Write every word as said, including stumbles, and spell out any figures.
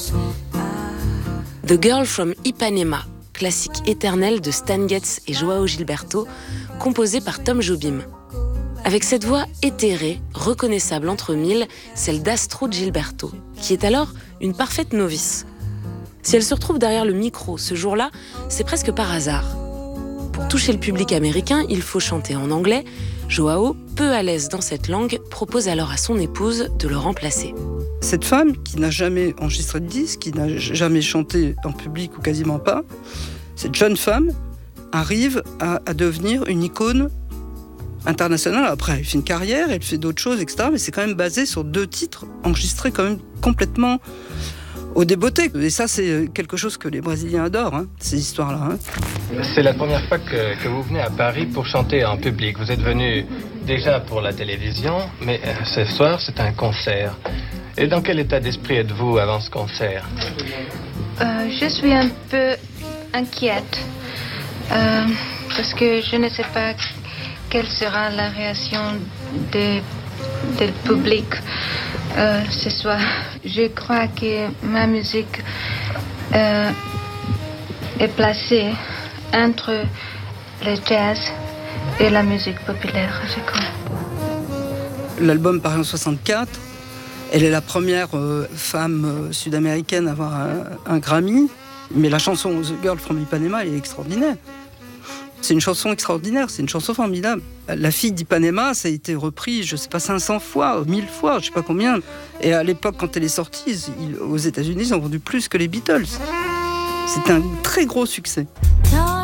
The Girl from Ipanema, classique éternel de Stan Getz et João Gilberto, composé par Tom Jobim. Avec cette voix éthérée, reconnaissable entre mille, celle d'Astrud Gilberto, qui est alors une parfaite novice. Si elle se retrouve derrière le micro ce jour-là, c'est presque par hasard. Pour toucher le public américain, il faut chanter en anglais. João, peu à l'aise dans cette langue, propose alors à son épouse de le remplacer. Cette femme, qui n'a jamais enregistré de disque, qui n'a jamais chanté en public ou quasiment pas, cette jeune femme arrive à, à devenir une icône internationale. Après, elle fait une carrière, elle fait d'autres choses, et cetera. Mais c'est quand même basé sur deux titres enregistrés quand même complètement au débeauté. Et ça, c'est quelque chose que les Brésiliens adorent, hein, ces histoires-là. Hein. C'est la première fois que, que vous venez à Paris pour chanter en public. Vous êtes venu déjà pour la télévision, mais euh, ce soir, c'est un concert. Et dans quel état d'esprit êtes-vous avant ce concert ? euh, Je suis un peu inquiète, euh, parce que je ne sais pas quelle sera la réaction du public euh, ce soir. Je crois que ma musique euh, est placée entre le jazz et la musique populaire, je crois. L'album paraît en soixante-quatre. Elle est la première euh, femme euh, sud-américaine à avoir un, un Grammy. Mais la chanson The Girl from Ipanema, elle est extraordinaire. C'est une chanson extraordinaire, c'est une chanson formidable. La fille d'Ipanema, ça a été repris, je sais pas, cinq cents fois, mille fois, je sais pas combien. Et à l'époque, quand elle est sortie, ils, aux États-Unis, ils ont vendu plus que les Beatles. C'était un très gros succès.